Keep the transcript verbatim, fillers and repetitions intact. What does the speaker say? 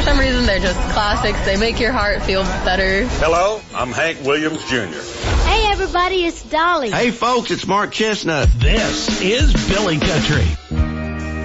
For some reason, they're just classics. They make your heart feel better. Hello, I'm Hank Williams Junior Hey, everybody, it's Dolly. Hey, folks, it's Mark Chestnut. This is Billy Country.